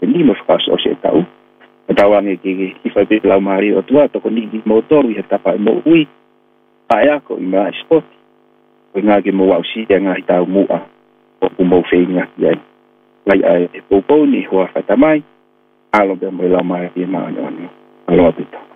ni mo fa so se tau tawange ki fa pe la mari o tua to ni motor i tapa mo ui aia ko i ma sport o nga ke mo au si nga i tau mua o mo feinga ia lai ai e popo ni hoa fatamai alo be mo la mai e ma no alo apita